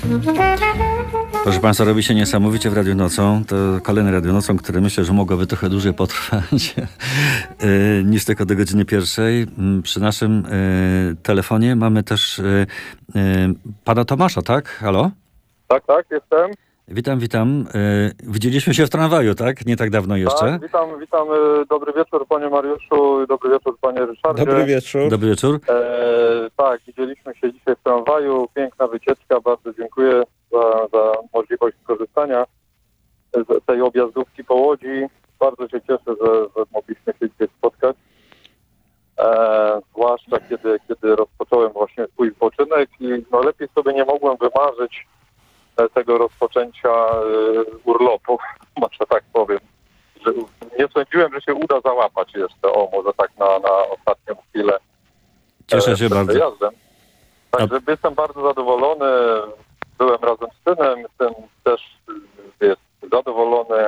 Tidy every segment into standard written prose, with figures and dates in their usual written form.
Proszę Państwa, robi się niesamowicie w Radiu Nocą. To kolejne Radio Nocą, które myślę, że mogłoby trochę dłużej potrwać niż tylko do godziny 1:00. Przy naszym telefonie mamy też pana Tomasza, tak? Halo? Tak, jestem. Witam. Widzieliśmy się w tramwaju, tak? Nie tak dawno jeszcze. Tak, witam. Dobry wieczór, panie Mariuszu. Dobry wieczór, panie Ryszardzie. Dobry wieczór. Dobry wieczór. Tak, widzieliśmy się dzisiaj w tramwaju. Piękna wycieczka. Bardzo dziękuję za możliwość skorzystania z tej objazdówki po Łodzi. Bardzo się cieszę, że mogliśmy się dzisiaj spotkać. Zwłaszcza kiedy rozpocząłem właśnie swój wypoczynek i lepiej sobie nie mogłem wymarzyć tego rozpoczęcia urlopu, może tak powiem. Że nie sądziłem, że się uda załapać jeszcze, może tak na ostatnią chwilę. Cieszę się bardzo. Wyjazdem. Także jestem bardzo zadowolony. Byłem razem z synem, syn też jest zadowolony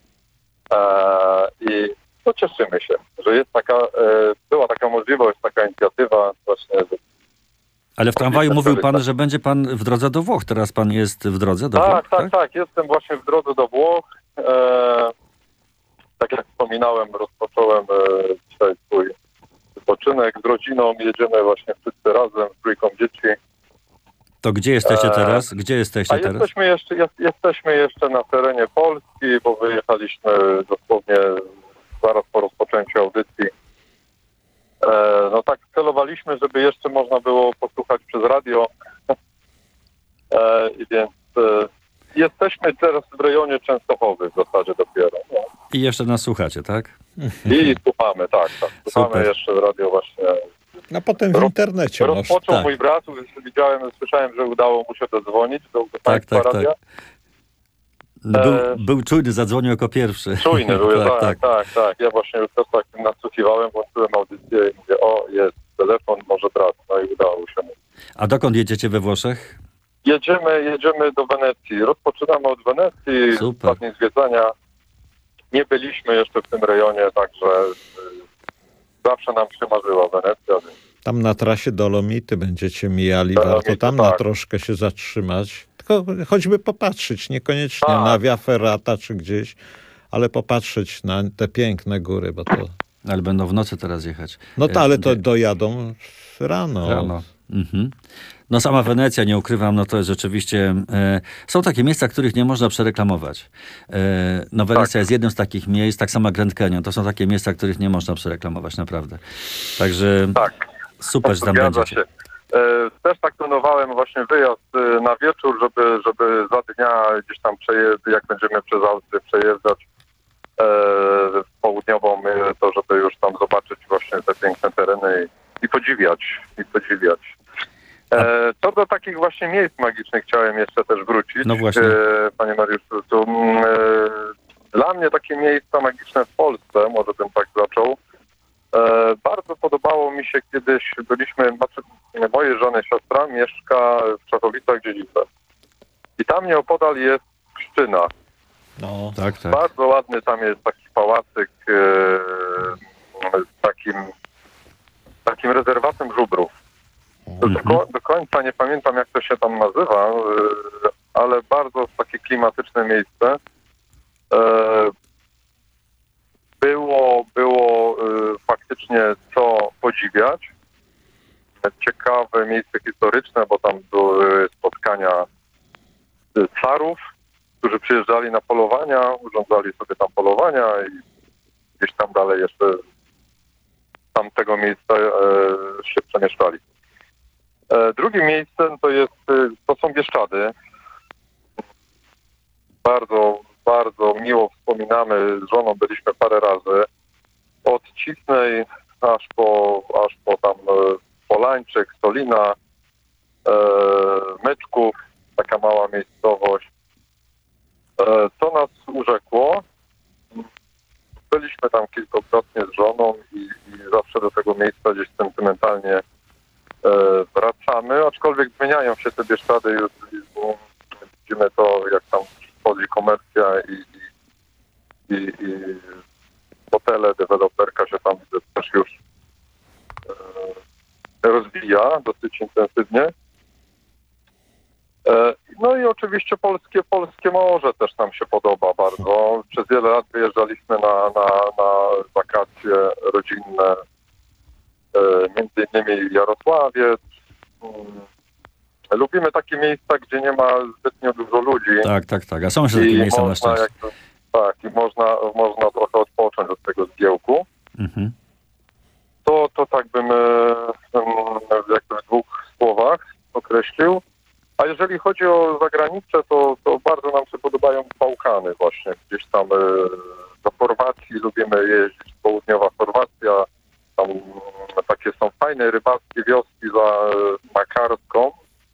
i cieszymy się, że jest była taka możliwość, taka inicjatywa właśnie. Ale w tramwaju mówił pan, że będzie pan w drodze do Włoch. Teraz pan jest w drodze do Włoch, tak? Tak. Jestem właśnie w drodze do Włoch. Tak jak wspominałem, rozpocząłem dzisiaj swój wypoczynek z rodziną. Jedziemy właśnie wszyscy razem z trójką dzieci. To gdzie jesteście teraz? Jesteśmy jeszcze na terenie Polski, bo wyjechaliśmy dosłownie zaraz po rozpoczęciu audycji. Tak celowaliśmy, żeby jeszcze można było posłuchać przez radio. I więc jesteśmy teraz w rejonie Częstochowy w zasadzie dopiero. No. I jeszcze nas słuchacie, tak? I słuchamy, tak. Słuchamy Super. jeszcze radio właśnie. A potem w internecie rozpoczął tak. mój brat, słyszałem, że udało mu się dodzwonić do państwa radia. Był czujny, zadzwonił jako pierwszy. Czujny był, tak. Ja właśnie już też tak nadsłuchiwałem, włączyłem audycję i mówię, jest telefon, może brat. No i udało się mu. A dokąd jedziecie we Włoszech? Jedziemy do Wenecji. Rozpoczynamy od Wenecji, ostatnie zwiedzania. Nie byliśmy jeszcze w tym rejonie, także zawsze nam się marzyła Wenecja. Tam na trasie Dolomity będziecie mijali, warto tam na troszkę się zatrzymać. Tylko choćby popatrzeć, niekoniecznie na Via Ferrata czy gdzieś, ale popatrzeć na te piękne góry, bo to... Ale będą w nocy teraz jechać. Ale to dojadą rano. Mhm. Sama Wenecja, nie ukrywam, to jest rzeczywiście... są takie miejsca, których nie można przereklamować. Wenecja jest jednym z takich miejsc, tak samo jak Grand Canyon. To są takie miejsca, których nie można przereklamować, naprawdę. Także super, że tam będziecie. Też tak planowałem właśnie wyjazd na wieczór, żeby za dnia gdzieś tam jak będziemy przez Austrię przejeżdżać w południową, to żeby już tam zobaczyć właśnie te piękne tereny i podziwiać. Co do takich właśnie miejsc magicznych chciałem jeszcze też wrócić. No właśnie. Panie Mariuszu, dla mnie takie miejsca magiczne w Polsce, może bym tak zaczął, bardzo podobało mi się kiedyś, mojej żony siostra mieszka w Czechowicach-Dziedzicach. I tam nieopodal jest Pszczyna. No, tak. Bardzo ładny tam jest taki pałacyk z takim rezerwatem żubrów. Do końca nie pamiętam, jak to się tam nazywa, ale bardzo takie klimatyczne miejsce. Było faktycznie co podziwiać. Ciekawe miejsce historyczne, bo tam były spotkania carów, którzy przyjeżdżali na polowania, urządzali sobie tam polowania i gdzieś tam dalej jeszcze tamtego miejsca się przemieszczali. Drugim miejscem to są Bieszczady. Bardzo, bardzo miło wspominamy. Z żoną byliśmy parę razy. Od Cisnej aż po tam Polańczyk, Stolina, Myczków, taka mała miejscowość. Co nas urzekło? Byliśmy tam kilkukrotnie z żoną i zawsze do tego miejsca gdzieś sentymentalnie wracamy, aczkolwiek zmieniają się te Bieszczady. Już widzimy to, jak tam wchodzi komercja i hotele, deweloperka się tam też już rozwija dosyć intensywnie. No No i oczywiście polskie morze też nam się podoba bardzo. Przez wiele lat wyjeżdżaliśmy na wakacje rodzinne, między innymi Jarosławiec. Lubimy takie miejsca, gdzie nie ma zbytnio dużo ludzi. Tak. A są jeszcze takie miejsca na szczęście. I można trochę odpocząć od tego zgiełku. Mhm. To tak bym jakby w 2 słowach określił. A jeżeli chodzi o zagranicę, to bardzo nam się podobają Bałkany właśnie. Gdzieś tam do Chorwacji lubimy jeździć, południowa Chorwacja. Tam takie są fajne rybackie wioski za Makarską.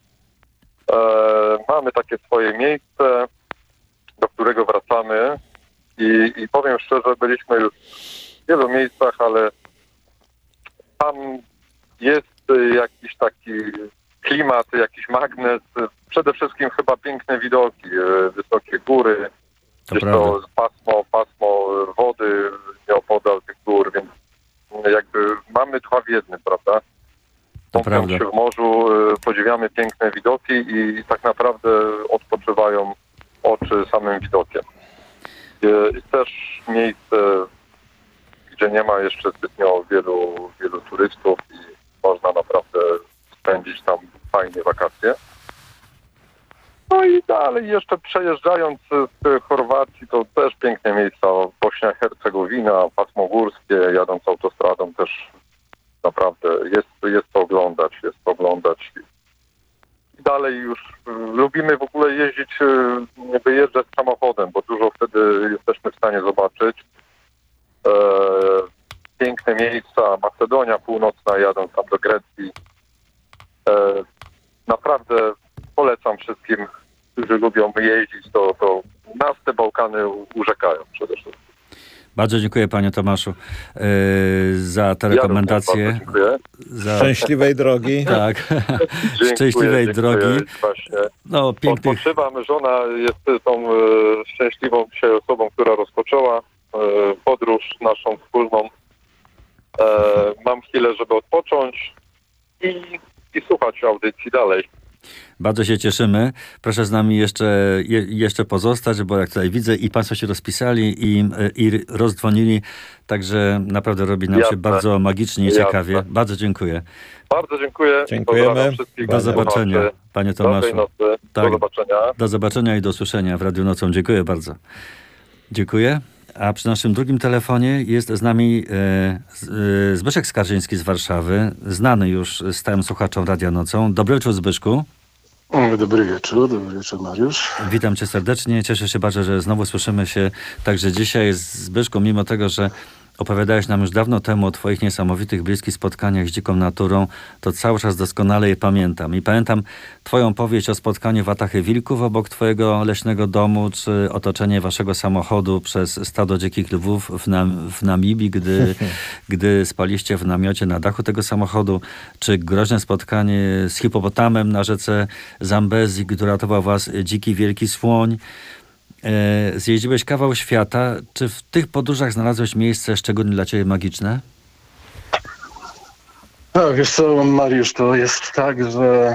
Mamy takie swoje miejsce, do którego wracamy i powiem szczerze, byliśmy już w wielu miejscach, ale tam jest jakiś taki klimat, jakiś magnes, przede wszystkim chyba piękne widoki, wysokie góry, gdzieś to pasmo wody nieopodal tych gór, więc jakby mamy 2 w jednym, prawda? Kąpiemy się w morzu, podziwiamy piękne widoki i tak naprawdę odpoczywają oczy samym widokiem. Jest też miejsce, gdzie nie ma jeszcze zbytnio wielu turystów i można naprawdę spędzić tam fajnie wakacje. No i dalej jeszcze przejeżdżając z Chorwacji, to też piękne miejsca, Bośnia, Hercegowina, pasmo górskie, jadąc autostradą też naprawdę jest to oglądać. I dalej już lubimy w ogóle jeździć, wyjeżdżać samochodem, bo dużo wtedy jesteśmy w stanie zobaczyć. Piękne miejsca, Macedonia Północna, jadąc tam do Grecji. Naprawdę polecam wszystkim, którzy lubią jeździć, to nas te Bałkany urzekają przede wszystkim. Bardzo dziękuję panie Tomaszu za te rekomendacje. Ja dziękuję. Szczęśliwej drogi. Tak, szczęśliwej drogi. Właśnie. No, pięknych... Odpoczywam. Żona jest tą szczęśliwą dzisiaj osobą, która rozpoczęła podróż naszą wspólną. Mam chwilę, żeby odpocząć i słuchać audycji dalej. Bardzo się cieszymy. Proszę z nami jeszcze pozostać, bo jak tutaj widzę i państwo się rozpisali i rozdzwonili, także naprawdę robi nam się bardzo magicznie i ciekawie. Bardzo dziękuję. Bardzo dziękuję. Dziękujemy. Do zobaczenia, panie Tomaszu. Dobrej nocy. Tak. Do zobaczenia. Do zobaczenia i do usłyszenia w Radiu Nocą. Dziękuję bardzo. Dziękuję. A przy naszym drugim telefonie jest z nami Zbyszek Skarżyński z Warszawy, znany już stałym słuchaczom Radia Nocą. Dobry wieczór, Zbyszku. Dobry wieczór Mariusz. Witam cię serdecznie, cieszę się bardzo, że znowu słyszymy się także dzisiaj. Zbyszku, mimo tego, że opowiadałeś nam już dawno temu o twoich niesamowitych, bliskich spotkaniach z dziką naturą, to cały czas doskonale je pamiętam. I pamiętam twoją powieść o spotkaniu Watachy wilków obok twojego leśnego domu, czy otoczenie waszego samochodu przez stado dzikich lwów w Namibii, gdy spaliście w namiocie na dachu tego samochodu, czy groźne spotkanie z hipopotamem na rzece Zambezi, gdy ratował was dziki wielki słoń. Zjeździłeś kawał świata. Czy w tych podróżach znalazłeś miejsce szczególnie dla ciebie magiczne? Wiesz co, Mariusz, to jest tak, że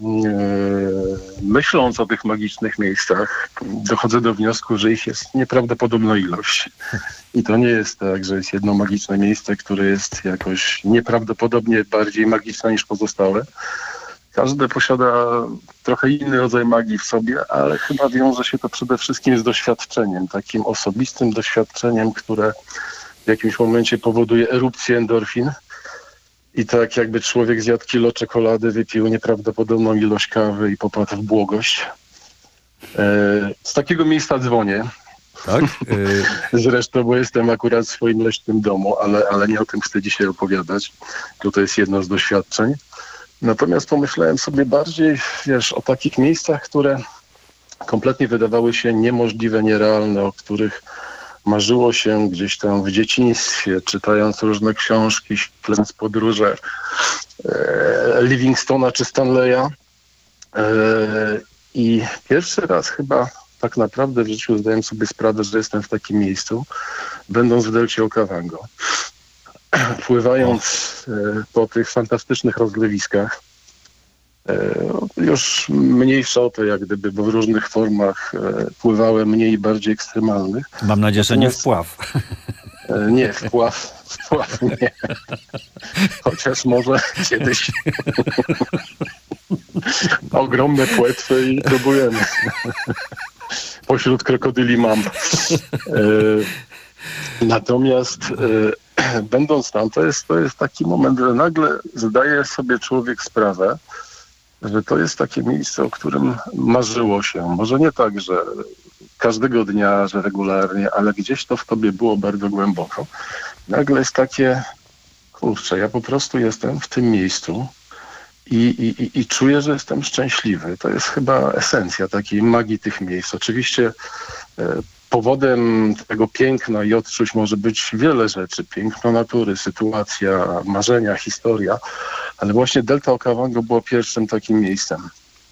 myśląc o tych magicznych miejscach, dochodzę do wniosku, że ich jest nieprawdopodobna ilość. I to nie jest tak, że jest jedno magiczne miejsce, które jest jakoś nieprawdopodobnie bardziej magiczne niż pozostałe. Każde posiada trochę inny rodzaj magii w sobie, ale chyba wiąże się to przede wszystkim z doświadczeniem, takim osobistym doświadczeniem, które w jakimś momencie powoduje erupcję endorfin. I tak jakby człowiek zjadł kilo czekolady, wypił nieprawdopodobną ilość kawy i popadł w błogość. Z takiego miejsca dzwonię. Tak? Zresztą, bo jestem akurat w swoim leśnym domu, ale nie o tym chcę dzisiaj opowiadać. To jest jedno z doświadczeń. Natomiast pomyślałem sobie bardziej, o takich miejscach, które kompletnie wydawały się niemożliwe, nierealne, o których marzyło się gdzieś tam w dzieciństwie, czytając różne książki, śledząc podróże Livingstona czy Stanleya. I pierwszy raz chyba tak naprawdę w życiu zdałem sobie sprawę, że jestem w takim miejscu, będąc w delcie Okavango. Pływając po tych fantastycznych rozlewiskach, Już mniejsza o to, jak gdyby, bo w różnych formach pływałem mniej i bardziej ekstremalnych. Mam nadzieję, że nie Natomiast- wpław. Nie, wpław nie. Chociaż może kiedyś. Ogromne płetwy i próbujemy. Pośród krokodyli mam. Natomiast będąc tam, to jest taki moment, że nagle zdaje sobie człowiek sprawę, że to jest takie miejsce, o którym marzyło się. Może nie tak, że każdego dnia, że regularnie, ale gdzieś to w tobie było bardzo głęboko. Nagle jest takie, kurczę, ja po prostu jestem w tym miejscu i czuję, że jestem szczęśliwy. To jest chyba esencja takiej magii tych miejsc. Oczywiście powodem tego piękna i odczuć może być wiele rzeczy. Piękno natury, sytuacja, marzenia, historia, ale właśnie Delta Okavango było pierwszym takim miejscem.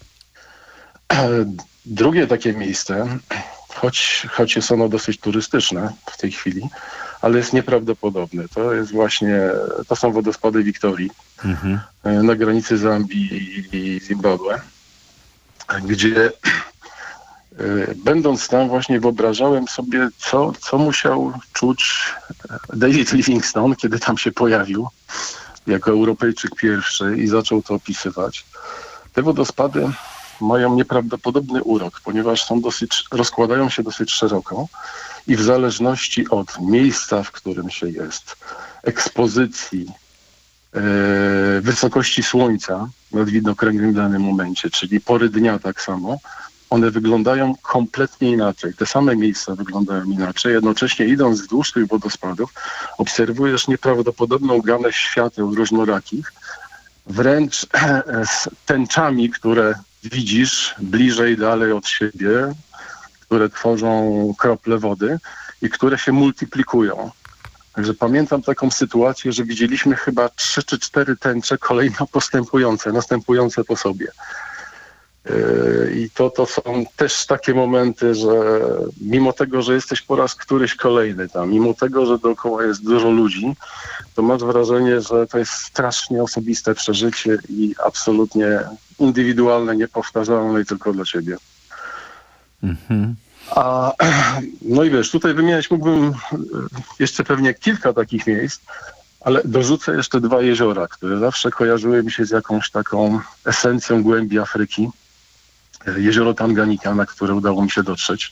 Drugie takie miejsce, choć jest ono dosyć turystyczne w tej chwili, ale jest nieprawdopodobne. To są wodospady Wiktorii na granicy Zambii i Zimbabwe, gdzie będąc tam właśnie wyobrażałem sobie, co musiał czuć David Livingstone, kiedy tam się pojawił jako Europejczyk pierwszy i zaczął to opisywać. Te wodospady mają nieprawdopodobny urok, ponieważ rozkładają się dosyć szeroko i w zależności od miejsca, w którym się jest, ekspozycji, wysokości słońca nad widnokręgiem w danym momencie, czyli pory dnia tak samo, one wyglądają kompletnie inaczej. Te same miejsca wyglądają inaczej. Jednocześnie idąc wzdłuż tych wodospadów obserwujesz nieprawdopodobną gamę świateł różnorakich, wręcz z tęczami, które widzisz bliżej, dalej od siebie, które tworzą krople wody i które się multiplikują. Także pamiętam taką sytuację, że widzieliśmy chyba 3 czy 4 tęcze kolejno następujące po sobie. I to są też takie momenty, że mimo tego, że jesteś po raz któryś kolejny tam, mimo tego, że dookoła jest dużo ludzi, to masz wrażenie, że to jest strasznie osobiste przeżycie i absolutnie indywidualne, niepowtarzalne i tylko dla ciebie. No i wiesz, tutaj wymieniać mógłbym jeszcze pewnie kilka takich miejsc, ale dorzucę jeszcze 2 jeziora, które zawsze kojarzyły mi się z jakąś taką esencją głębi Afryki. Jezioro Tanganika, na które udało mi się dotrzeć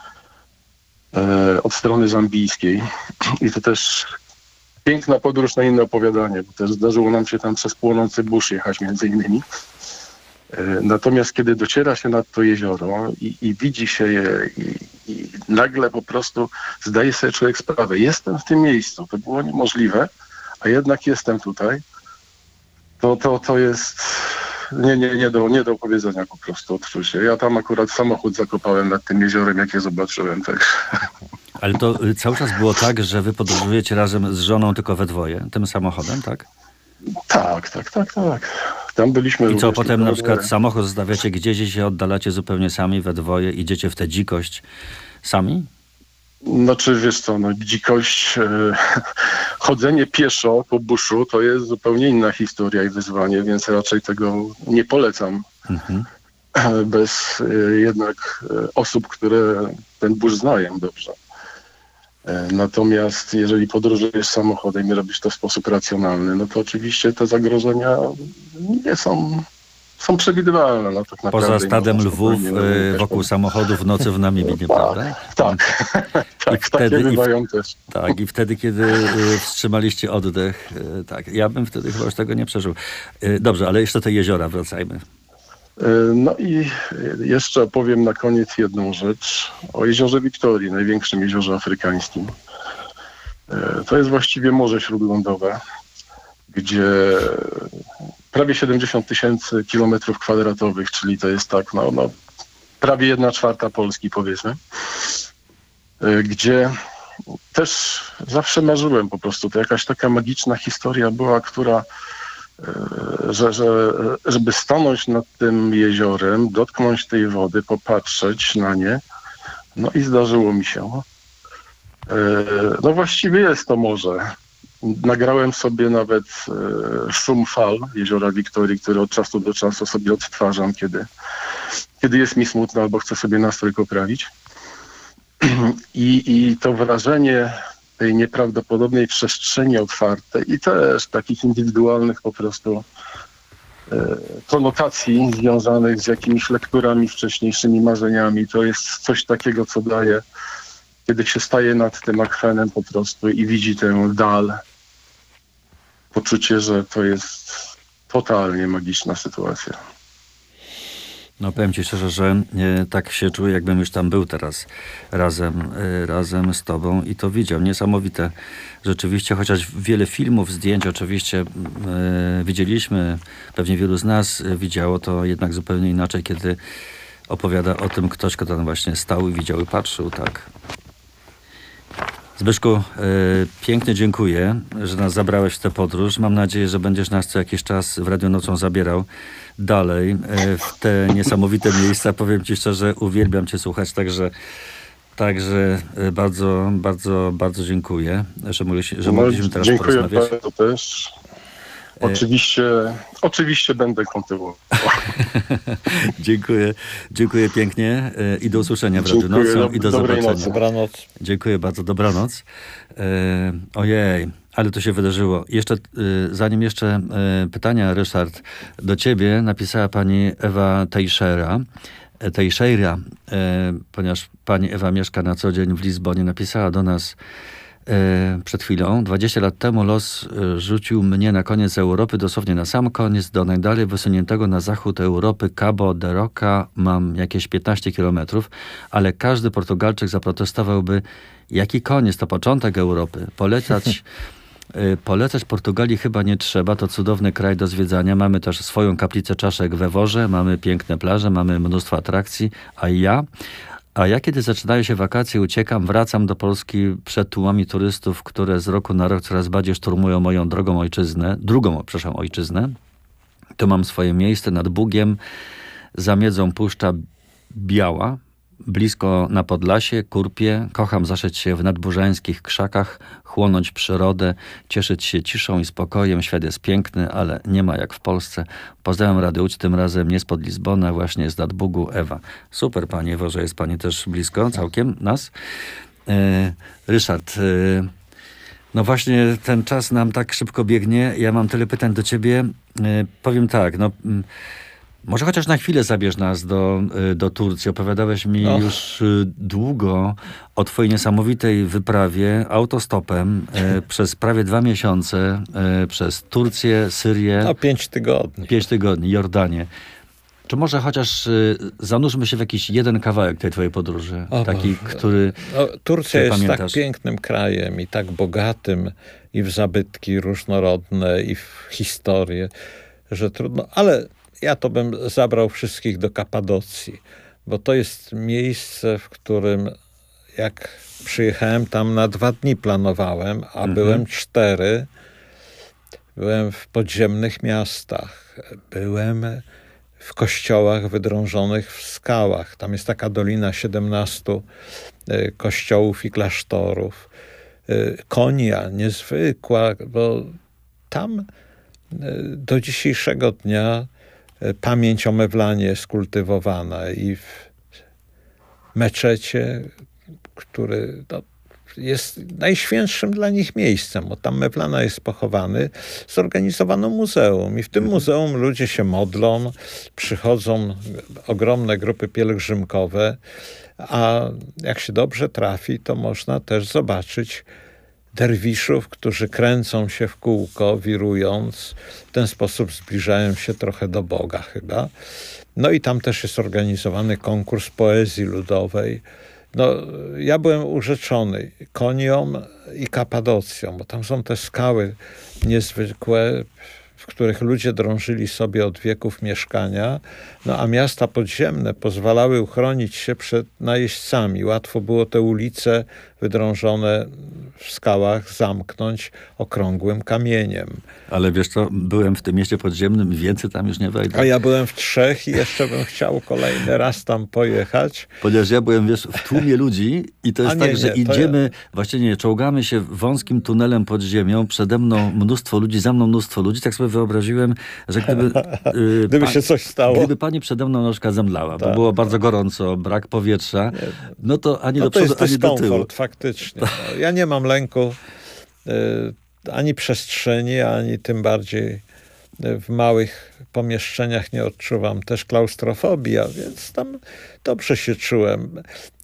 od strony zambijskiej. I to też piękna podróż na inne opowiadanie, bo też zdarzyło nam się tam przez płonący burz jechać między innymi. Natomiast kiedy dociera się nad to jezioro i widzi się je i nagle po prostu zdaje sobie człowiek sprawę, jestem w tym miejscu, to było niemożliwe, a jednak jestem tutaj, to jest nie do opowiedzenia po prostu odczucie. Ja tam akurat samochód zakopałem nad tym jeziorem, jak je zobaczyłem. Tak. Ale to cały czas było tak, że wy podróżujecie razem z żoną tylko we dwoje, tym samochodem, tak? Tak. Tam byliśmy. I co, potem na przykład samochód zostawiacie gdzieś i się oddalacie zupełnie sami, we dwoje, idziecie w tę dzikość sami? Znaczy, wiesz co, dzikość, chodzenie pieszo po buszu to jest zupełnie inna historia i wyzwanie, więc raczej tego nie polecam. Bez jednak osób, które ten busz znają dobrze. Natomiast jeżeli podróżujesz samochodem i robisz to w sposób racjonalny, no to oczywiście te zagrożenia nie są przewidywalne. No, tak naprawdę poza stadem lwów wokół samochodu w nocy w Namibii, nieprawda? Tak, wtedy, takie bywają też. Tak, i wtedy, kiedy wstrzymaliście oddech, tak, ja bym wtedy chyba już tego nie przeżył. Dobrze, ale jeszcze do te jeziora wracajmy. No i jeszcze opowiem na koniec jedną rzecz o jeziorze Wiktorii, największym jeziorze afrykańskim. To jest właściwie Morze Śródlądowe, gdzie prawie 70 000 kilometrów kwadratowych, czyli to jest tak, prawie 1/4 Polski, powiedzmy, gdzie też zawsze marzyłem po prostu, to jakaś taka magiczna historia była, która żeby stanąć nad tym jeziorem, dotknąć tej wody, popatrzeć na nie, no i zdarzyło mi się. No właściwie jest to morze. Nagrałem sobie nawet szum fal jeziora Wiktorii, który od czasu do czasu sobie odtwarzam, kiedy jest mi smutno albo chcę sobie nastrój poprawić. I to wrażenie tej nieprawdopodobnej przestrzeni otwartej i też takich indywidualnych po prostu konotacji związanych z jakimiś lekturami wcześniejszymi, marzeniami, to jest coś takiego, co daje, kiedy się staje nad tym akwenem po prostu i widzi tę dal, poczucie, że to jest totalnie magiczna sytuacja. No powiem ci szczerze, że tak się czuję, jakbym już tam był teraz razem z tobą i to widział. Niesamowite rzeczywiście, chociaż wiele filmów, zdjęć oczywiście widzieliśmy, pewnie wielu z nas widziało to jednak zupełnie inaczej, kiedy opowiada o tym ktoś, kto tam właśnie stał i widział i patrzył, tak. Zbyszku, pięknie dziękuję, że nas zabrałeś w tę podróż. Mam nadzieję, że będziesz nas co jakiś czas w Radio Nocą zabierał dalej w te niesamowite miejsca. Powiem ci szczerze, uwielbiam cię słuchać, także bardzo, bardzo, bardzo dziękuję, że mogliśmy teraz porozmawiać. Dziękuję bardzo też. Oczywiście będę kontynuował. Dziękuję pięknie i do usłyszenia w Radiu Nocą i do zobaczenia. Dobranoc. Dziękuję bardzo, dobranoc. Ojej, ale to się wydarzyło. Zanim jeszcze pytania, Ryszard, do ciebie napisała pani Ewa Teixeira, ponieważ pani Ewa mieszka na co dzień w Lizbonie, napisała do nas przed chwilą. 20 lat temu los rzucił mnie na koniec Europy, dosłownie na sam koniec, do najdalej wysuniętego na zachód Europy Cabo de Roca. Mam jakieś 15 kilometrów, ale każdy Portugalczyk zaprotestowałby, jaki koniec, to początek Europy. Polecać Portugalii chyba nie trzeba, to cudowny kraj do zwiedzania. Mamy też swoją kaplicę czaszek we Worze, mamy piękne plaże, mamy mnóstwo atrakcji, a ja, kiedy zaczynają się wakacje, uciekam, wracam do Polski przed tłumami turystów, które z roku na rok coraz bardziej szturmują moją drugą ojczyznę. Tu mam swoje miejsce nad Bugiem, za Miedzą Puszcza Biała, blisko na Podlasie, Kurpie. Kocham zaszyć się w nadburzańskich krzakach, chłonąć przyrodę, cieszyć się ciszą i spokojem. Świat jest piękny, ale nie ma jak w Polsce. Pozdrawiam Radio Łódź, tym razem nie spod Lizbona, właśnie z Nadbugu, Ewa. Super, pani Ewo, że jest pani też blisko całkiem nas. Ryszard, no właśnie ten czas nam tak szybko biegnie. Ja mam tyle pytań do ciebie. Powiem tak, może chociaż na chwilę zabierz nas do Turcji. Opowiadałeś mi już długo o twojej niesamowitej wyprawie autostopem przez prawie 2 miesiące przez Turcję, Syrię. 5 tygodni. 5 tygodni, Jordanię. Czy może chociaż zanurzmy się w jakiś jeden kawałek tej twojej podróży? Taki, który Turcja jest pamiętasz. tak pięknym krajem i tak bogatym i w zabytki różnorodne i w historię, że trudno, ale ja to bym zabrał wszystkich do Kapadocji, bo to jest miejsce, w którym jak przyjechałem tam na 2 dni planowałem, a byłem 4. Byłem w podziemnych miastach, byłem w kościołach wydrążonych w skałach. Tam jest taka dolina 17 kościołów i klasztorów. Konia niezwykła, bo tam do dzisiejszego dnia pamięć o Mewlanie jest kultywowana i w meczecie, który jest najświętszym dla nich miejscem, bo tam Mewlana jest pochowany, zorganizowano muzeum i w tym muzeum ludzie się modlą, przychodzą ogromne grupy pielgrzymkowe, a jak się dobrze trafi, to można też zobaczyć derwiszów, którzy kręcą się w kółko, wirując. W ten sposób zbliżają się trochę do Boga chyba. No i tam też jest organizowany konkurs poezji ludowej. Ja byłem urzeczony Konią i Kapadocją, bo tam są te skały niezwykłe. w których ludzie drążyli sobie od wieków mieszkania, no a miasta podziemne pozwalały uchronić się przed najeźdźcami. Łatwo było te ulice wydrążone w skałach zamknąć okrągłym kamieniem. Ale wiesz co, byłem w tym mieście podziemnym i więcej tam już nie wejdę. A ja byłem w 3 i jeszcze bym chciał kolejny raz tam pojechać. Ponieważ ja byłem, wiesz, w tłumie ludzi i to jest A tak, nie, że nie, to idziemy, właściwie nie, czołgamy się wąskim tunelem pod ziemią, przede mną mnóstwo ludzi, za mną mnóstwo ludzi. Tak sobie wyobraziłem, że gdyby... Gdyby się coś stało. Gdyby pani przede mną na przykład zemdlała, bo Tak. było bardzo gorąco, brak powietrza, no to ani do No to przodu, jest ani do tyłu. dyskomfort, faktycznie. No, ja nie mam lęku ani przestrzeni, ani tym bardziej w małych pomieszczeniach nie odczuwam też klaustrofobii, a więc tam dobrze się czułem.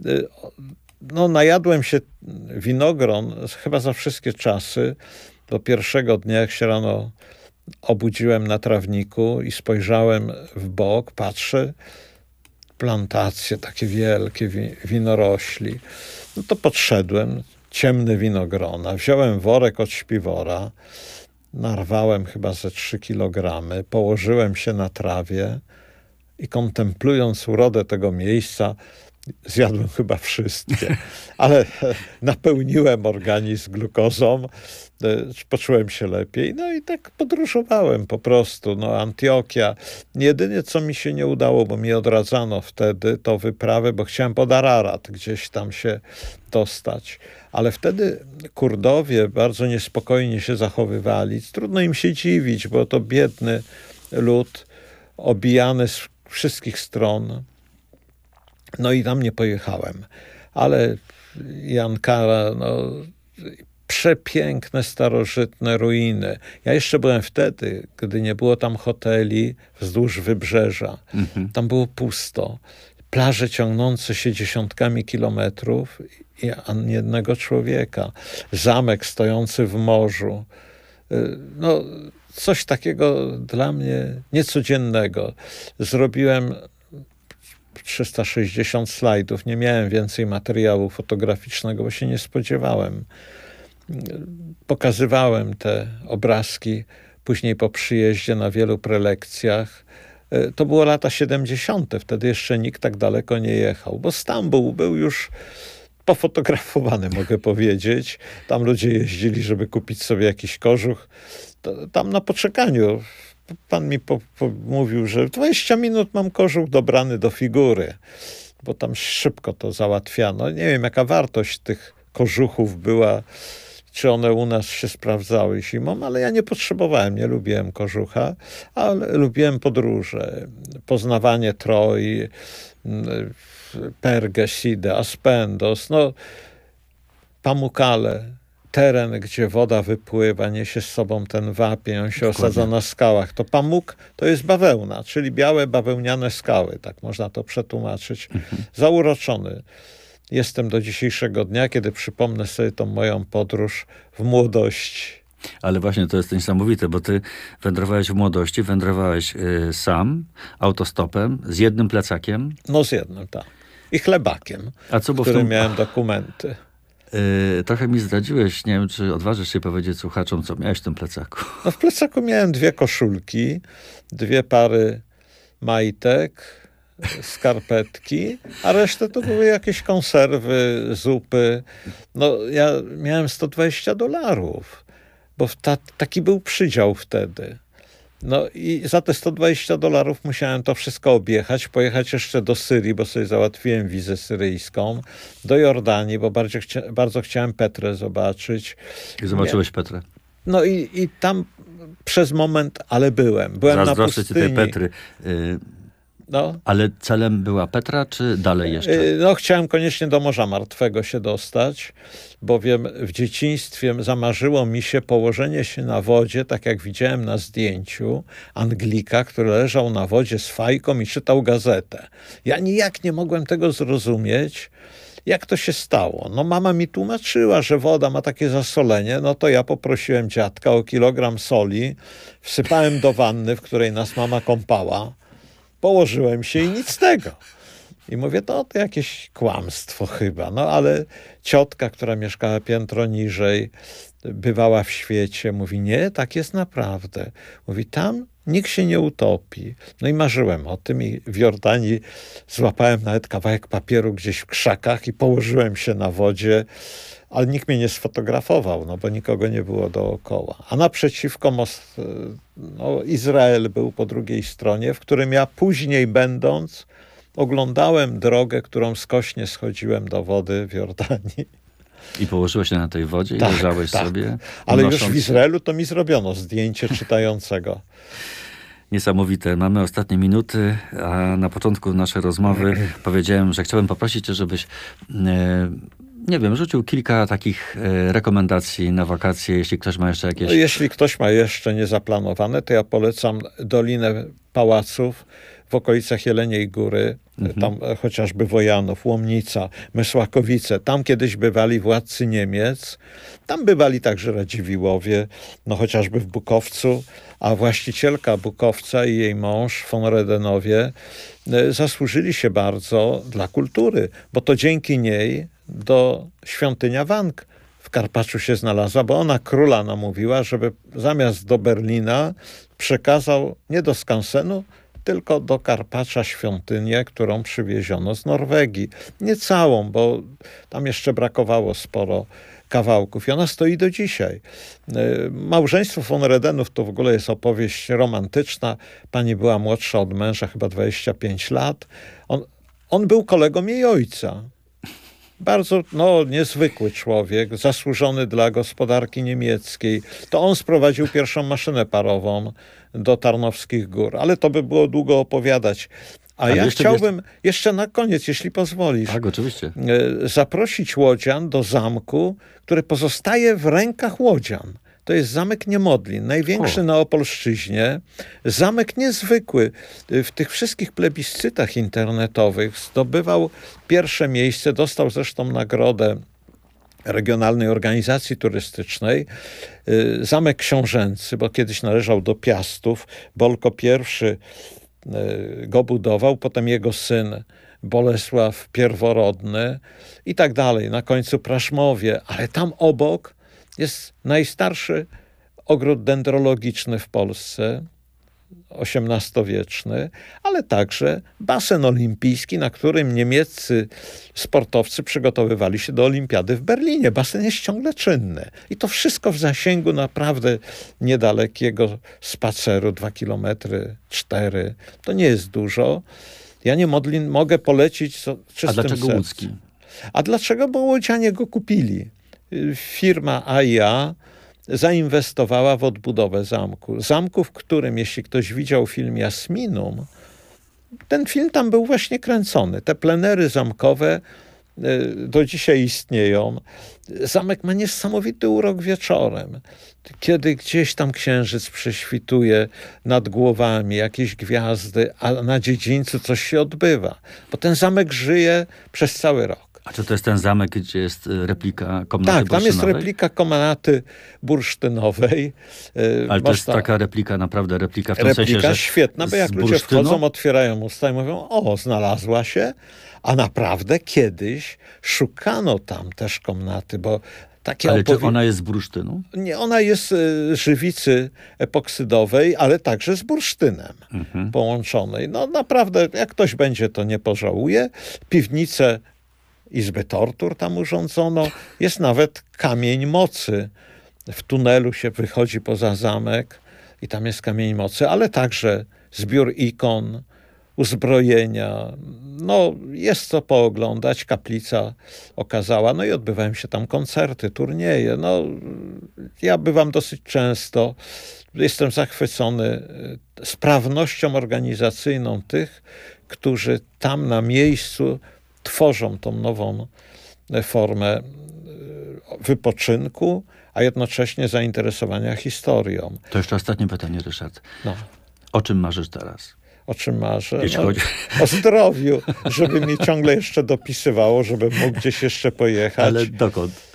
No, najadłem się winogron chyba za wszystkie czasy. Do pierwszego dnia, jak się rano obudziłem na trawniku i spojrzałem w bok, patrzę, plantacje takie wielkie winorośli. No to podszedłem, ciemne winogrona, wziąłem worek od śpiwora, narwałem chyba ze 3 kilogramy, położyłem się na trawie i kontemplując urodę tego miejsca, zjadłem chyba wszystkie, ale napełniłem organizm glukozą, poczułem się lepiej, no i tak podróżowałem po prostu, no Antiokia. Jedynie co mi się nie udało, bo mi odradzano wtedy, to wyprawę, bo chciałem pod Ararat gdzieś tam się dostać, ale wtedy Kurdowie bardzo niespokojnie się zachowywali. Trudno im się dziwić, bo to biedny lud, obijany z wszystkich stron. No i tam nie pojechałem. Ale Ankara, no, przepiękne, starożytne ruiny. Ja jeszcze byłem wtedy, gdy nie było tam hoteli wzdłuż wybrzeża. Tam było pusto. Plaże ciągnące się dziesiątkami kilometrów i ani jednego człowieka. Zamek stojący w morzu. No, coś takiego dla mnie niecodziennego. Zrobiłem 360 slajdów. Nie miałem więcej materiału fotograficznego, bo się nie spodziewałem. Pokazywałem te obrazki później po przyjeździe na wielu prelekcjach. To było lata 70. Wtedy jeszcze nikt tak daleko nie jechał, bo Stambuł był już pofotografowany, mogę powiedzieć. Tam ludzie jeździli, żeby kupić sobie jakiś kożuch. Tam na poczekaniu pan mi mówił, że 20 minut mam kożuch dobrany do figury, bo tam szybko to załatwiano. Nie wiem, jaka wartość tych kożuchów była, czy one u nas się sprawdzały zimą, ale ja nie potrzebowałem, nie lubiłem kożucha, ale lubiłem podróże, poznawanie Troi, Pergę, Sidę, Aspendos, no Pamukkale, teren, gdzie woda wypływa, niesie z sobą ten wapień, on się osadza na skałach. To pamuk to jest bawełna, czyli białe bawełniane skały, tak można to przetłumaczyć. Zauroczony jestem do dzisiejszego dnia, kiedy przypomnę sobie tą moją podróż w młodości. Ale właśnie to jest niesamowite, bo ty wędrowałeś w młodości, wędrowałeś sam, autostopem, z jednym plecakiem. No z jednym, tak. I chlebakiem, A co, bo w którym miałem dokumenty. Trochę mi zdradziłeś, nie wiem, czy odważysz się powiedzieć słuchaczom, co miałeś w tym plecaku. No w plecaku miałem 2 koszulki, 2 pary majtek, skarpetki, a resztę to były jakieś konserwy, zupy. No ja miałem $120, bo taki był przydział wtedy. No i za te $120 musiałem to wszystko objechać, pojechać jeszcze do Syrii, bo sobie załatwiłem wizę syryjską, do Jordanii, bo bardzo chciałem Petrę zobaczyć. I zobaczyłeś Petrę. No i tam przez moment, ale byłem na Zazdroszczę pustyni. ci tej Petry. No. Ale celem była Petra, czy dalej jeszcze? No, chciałem koniecznie do Morza Martwego się dostać, bowiem w dzieciństwie zamarzyło mi się położenie się na wodzie, tak jak widziałem na zdjęciu Anglika, który leżał na wodzie z fajką i czytał gazetę. Ja nijak nie mogłem tego zrozumieć, jak to się stało. No mama mi tłumaczyła, że woda ma takie zasolenie, no to ja poprosiłem dziadka o 1 kilogram soli, wsypałem do wanny, w której nas mama kąpała, położyłem się i nic z tego. I mówię, to jakieś kłamstwo chyba. No ale ciotka, która mieszkała piętro niżej, bywała w świecie. Mówi, nie, tak jest naprawdę. Mówi, tam nikt się nie utopi. No i marzyłem o tym i w Jordanii złapałem nawet kawałek papieru gdzieś w krzakach i położyłem się na wodzie, ale nikt mnie nie sfotografował, no bo nikogo nie było dookoła. A naprzeciwko Izrael był po drugiej stronie, w którym ja później będąc oglądałem drogę, którą skośnie schodziłem do wody w Jordanii. I położyłeś się na tej wodzie i Tak, leżałeś tak. sobie. Ale już unosząc w Izraelu to mi zrobiono zdjęcie czytającego. Niesamowite. Mamy ostatnie minuty, a na początku naszej rozmowy powiedziałem, że chciałem poprosić cię, żebyś nie wiem, rzucił kilka takich rekomendacji na wakacje, jeśli ktoś ma jeszcze jakieś... No, jeśli ktoś ma jeszcze niezaplanowane, to ja polecam Dolinę Pałaców w okolicach Jeleniej Góry, tam chociażby Wojanów, Łomnica, Mysłakowice. Tam kiedyś bywali władcy Niemiec, tam bywali także Radziwiłłowie, no chociażby w Bukowcu, a właścicielka Bukowca i jej mąż von Redenowie zasłużyli się bardzo dla kultury, bo to dzięki niej do świątynia Wank w Karpaczu się znalazła, bo ona króla namówiła, żeby zamiast do Berlina przekazał nie do skansenu, tylko do Karpacza świątynię, którą przywieziono z Norwegii. Nie całą, bo tam jeszcze brakowało sporo kawałków i ona stoi do dzisiaj. Małżeństwo von Redenów to w ogóle jest opowieść romantyczna. Pani była młodsza od męża, chyba 25 lat. On był kolegą jej ojca. Bardzo niezwykły człowiek, zasłużony dla gospodarki niemieckiej. To on sprowadził pierwszą maszynę parową do Tarnowskich Gór, ale to by było długo opowiadać. Ale ja chciałbym jeszcze na koniec, jeśli pozwolisz, tak, oczywiście, zaprosić łodzian do zamku, który pozostaje w rękach łodzian. To jest zamek Niemodlin, największy na Opolszczyźnie. Zamek niezwykły. W tych wszystkich plebiscytach internetowych zdobywał pierwsze miejsce, dostał zresztą nagrodę Regionalnej Organizacji Turystycznej. Zamek książęcy, bo kiedyś należał do Piastów. Bolko I go budował, potem jego syn Bolesław Pierworodny i tak dalej. Na końcu Praszmowie, ale tam obok jest najstarszy ogród dendrologiczny w Polsce, XVIII-wieczny, ale także basen olimpijski, na którym niemieccy sportowcy przygotowywali się do olimpiady w Berlinie. Basen jest ciągle czynny. I to wszystko w zasięgu naprawdę niedalekiego spaceru, 2 kilometry, 4. To nie jest dużo. Ja Niemodlin mogę polecić z czystym A dlaczego sercem. łódzki? A dlaczego? Bo łodzianie go kupili. Firma AIA zainwestowała w odbudowę zamku. Zamku, w którym, jeśli ktoś widział film Jasminum, ten film tam był właśnie kręcony. Te plenery zamkowe do dzisiaj istnieją. Zamek ma niesamowity urok wieczorem. Kiedy gdzieś tam księżyc prześwituje nad głowami, jakieś gwiazdy, a na dziedzińcu coś się odbywa. Bo ten zamek żyje przez cały rok. A czy to jest ten zamek, gdzie jest replika komnaty bursztynowej? Tak, tam jest replika komnaty bursztynowej. Ale to jest taka replika, naprawdę replika w tym sensie, że świetna, bo jak ludzie wchodzą, otwierają usta i mówią, o, znalazła się, a naprawdę kiedyś szukano tam też komnaty, bo takie Ale czy ona jest z bursztynu? Nie, ona jest z żywicy epoksydowej, ale także z bursztynem połączonej. No naprawdę, jak ktoś będzie, to nie pożałuje. Piwnice Izby Tortur tam urządzono. Jest nawet kamień mocy. W tunelu się wychodzi poza zamek i tam jest kamień mocy, ale także zbiór ikon, uzbrojenia. No, jest co pooglądać. Kaplica okazała. No i odbywają się tam koncerty, turnieje. No, ja bywam dosyć często. Jestem zachwycony sprawnością organizacyjną tych, którzy tam na miejscu tworzą tą nową formę wypoczynku, a jednocześnie zainteresowania historią. To jeszcze ostatnie pytanie, Ryszard. No. O czym marzysz teraz? O czym marzę? Chodzi... O zdrowiu, żeby mi ciągle jeszcze dopisywało, żebym mógł gdzieś jeszcze pojechać. Ale dokąd?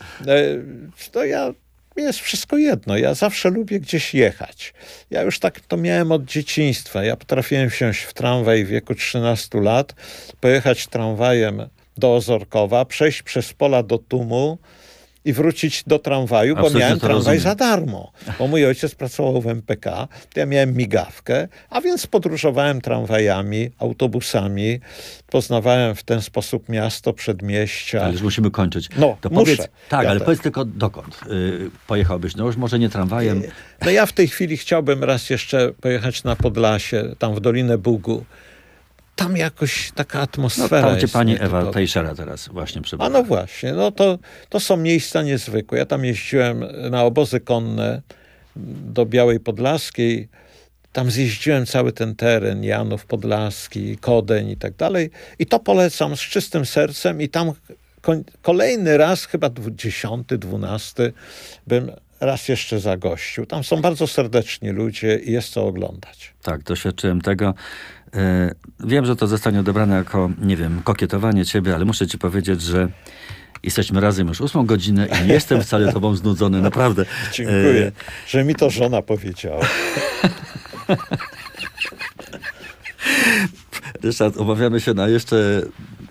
Jest wszystko jedno. Ja zawsze lubię gdzieś jechać. Ja już tak to miałem od dzieciństwa. Ja potrafiłem wsiąść w tramwaj w wieku 13 lat, pojechać tramwajem do Ozorkowa, przejść przez pola do Tumu, i wrócić do tramwaju, bo Absolutnie miałem to tramwaj rozumiem. za darmo. Bo mój ojciec pracował w MPK, to ja miałem migawkę, a więc podróżowałem tramwajami, autobusami, poznawałem w ten sposób miasto, przedmieścia. Ale już musimy kończyć. No, to muszę. powiedz, tak, Ja ale też. powiedz tylko dokąd pojechałbyś. No już może nie tramwajem. No ja w tej chwili chciałbym raz jeszcze pojechać na Podlasie, tam w Dolinę Bugu. Tam jakoś taka No, atmosfera tam, gdzie jest pani nietypowa. Ewa Tejszera teraz właśnie przebywa. A no właśnie, no to są miejsca niezwykłe. Ja tam jeździłem na obozy konne do Białej Podlaskiej. Tam zjeździłem cały ten teren, Janów Podlaski, Kodeń i tak dalej. I to polecam z czystym sercem i tam kolejny raz, chyba 10, 12, bym raz jeszcze zagościł. Tam są bardzo serdeczni ludzie i jest co oglądać. Tak, doświadczyłem tego. Wiem, że to zostanie odebrane jako, nie wiem, kokietowanie ciebie, ale muszę ci powiedzieć, że jesteśmy razem już 8 godzinę i nie jestem wcale tobą znudzony, naprawdę. Dziękuję, że mi to żona powiedziała. Ryszard, umawiamy się na jeszcze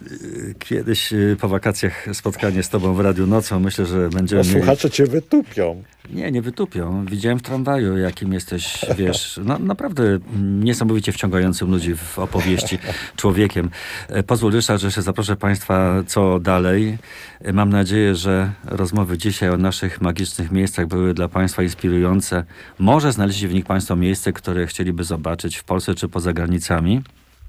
kiedyś po wakacjach spotkanie z tobą w Radiu Nocą. Myślę, że będziemy mieli... Słuchacze cię wytupią. Nie wytupią. Widziałem w tramwaju, jakim jesteś, wiesz, no, naprawdę niesamowicie wciągającym ludzi w opowieści człowiekiem. Pozwól, Ryszard, że się zaproszę państwa co dalej. Mam nadzieję, że rozmowy dzisiaj o naszych magicznych miejscach były dla państwa inspirujące. Może znaleźli w nich państwo miejsce, które chcieliby zobaczyć w Polsce czy poza granicami.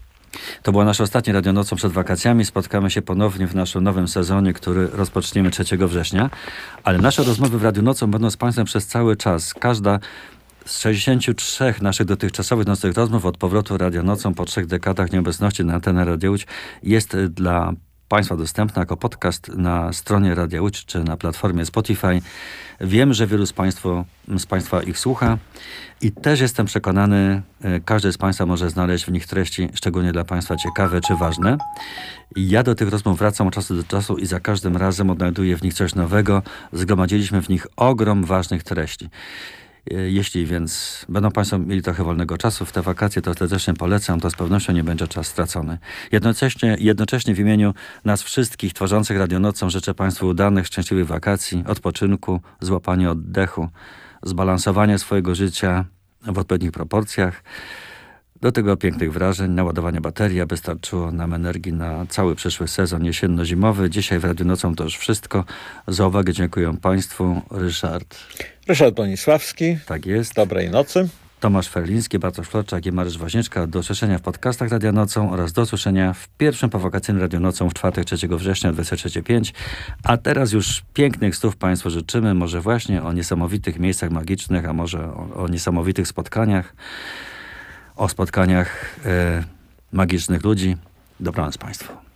To było nasze ostatnie Radio Nocą przed wakacjami. Spotkamy się ponownie w naszym nowym sezonie, który rozpoczniemy 3 września. Ale nasze rozmowy w Radio Nocą będą z państwem przez cały czas. Każda z 63 naszych dotychczasowych nocnych rozmów od powrotu Radio Nocą po 3 dekadach nieobecności na antenę Radio Łódź jest dla państwa dostępna jako podcast na stronie Radia Łódź czy na platformie Spotify. Wiem, że wielu z państwa ich słucha i też jestem przekonany, każdy z państwa może znaleźć w nich treści szczególnie dla państwa ciekawe czy ważne. I ja do tych rozmów wracam od czasu do czasu i za każdym razem odnajduję w nich coś nowego. Zgromadziliśmy w nich ogrom ważnych treści. Jeśli więc będą państwo mieli trochę wolnego czasu w te wakacje, to serdecznie polecam, to z pewnością nie będzie czas stracony. Jednocześnie w imieniu nas wszystkich tworzących Radio Nocą życzę państwu udanych, szczęśliwych wakacji, odpoczynku, złapania oddechu, zbalansowania swojego życia w odpowiednich proporcjach. Do tego pięknych wrażeń, naładowania baterii, aby starczyło nam energii na cały przyszły sezon jesienno-zimowy. Dzisiaj w Radiu Nocą to już wszystko. Za uwagę dziękuję państwu. Ryszard Bonisławski. Tak jest. Dobrej nocy. Tomasz Ferliński, Bartosz Florczak i Mariusz Woźniczka. Do usłyszenia w podcastach Radia Nocą oraz do usłyszenia w pierwszym powakacyjnym Radiu Nocą w czwartek 3 września 23:05. A teraz już pięknych snów państwu życzymy. Może właśnie o niesamowitych miejscach magicznych, a może o niesamowitych spotkaniach. O spotkaniach magicznych ludzi. Dobranoc państwu.